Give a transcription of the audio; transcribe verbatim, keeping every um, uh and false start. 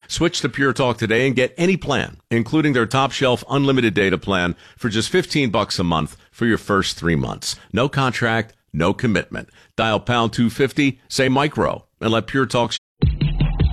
Switch to Pure Talk today and get any plan, including their top shelf unlimited data plan for just fifteen bucks a month for your first three months. No contract, no commitment. Dial pound two fifty, say micro, and let Pure Talk's